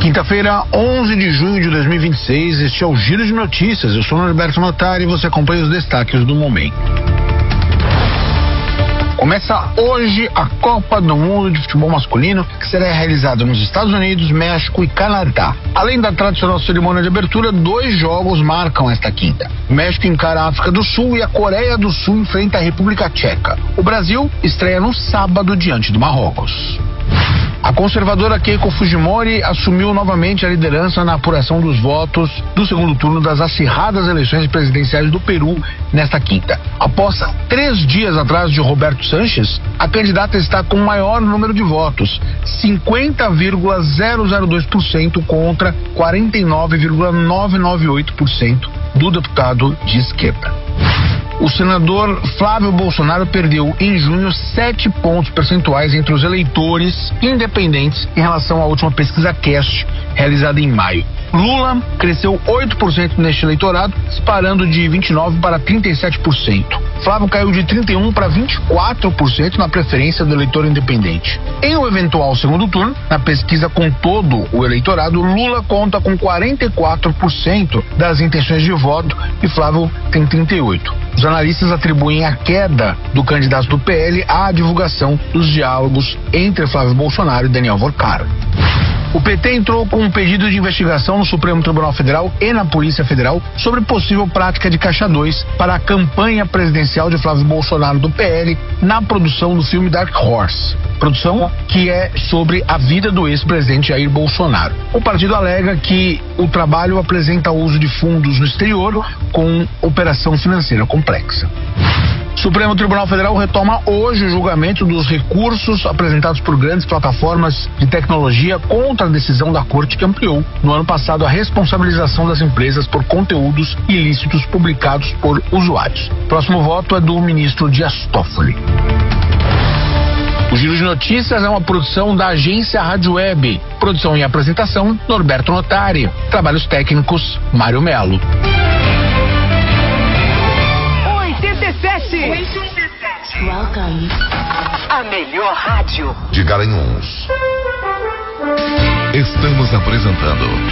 Quinta-feira, 11 de junho de 2026, este é o Giro de Notícias. Eu sou o Norberto Notari e você acompanha os destaques do momento. Começa hoje a Copa do Mundo de Futebol Masculino, que será realizada nos Estados Unidos, México e Canadá. Além da tradicional cerimônia de abertura, 2 jogos marcam esta quinta. O México encara a África do Sul e a Coreia do Sul enfrenta a República Tcheca. O Brasil estreia no sábado diante do Marrocos. A conservadora Keiko Fujimori assumiu novamente a liderança na apuração dos votos do segundo turno das acirradas eleições presidenciais do Peru nesta quinta. Após 3 dias atrás de Roberto Sanches, a candidata está com o maior número de votos, 50,002% contra 49,998% do deputado de esquerda. O senador Flávio Bolsonaro perdeu em junho 7 pontos percentuais entre os eleitores independentes em relação à última pesquisa Quest, realizada em maio. Lula cresceu 8% neste eleitorado, disparando de 29% para 37%. Flávio caiu de 31% para 24% na preferência do eleitor independente. Em um eventual segundo turno, na pesquisa com todo o eleitorado, Lula conta com 44% das intenções de voto e Flávio tem 38%. Os analistas atribuem a queda do candidato do PL à divulgação dos diálogos entre Flávio Bolsonaro e Daniel Wolcart. O PT entrou com um pedido de investigação no Supremo Tribunal Federal e na Polícia Federal sobre possível prática de Caixa 2 para a campanha presidencial de Flávio Bolsonaro do PL na produção do filme Dark Horse. Produção que é sobre a vida do ex-presidente Jair Bolsonaro. O partido alega que o trabalho apresenta o uso de fundos no exterior com operação financeira complexa. O Supremo Tribunal Federal retoma hoje o julgamento dos recursos apresentados por grandes plataformas de tecnologia contra a decisão da Corte que ampliou, no ano passado, a responsabilização das empresas por conteúdos ilícitos publicados por usuários. Próximo voto é do ministro Dias Toffoli. O Giro de Notícias é uma produção da agência Rádio Web. Produção e apresentação, Norberto Notari. Trabalhos técnicos, Mário Melo. 87. Welcome. A melhor rádio de Garanhuns. Estamos apresentando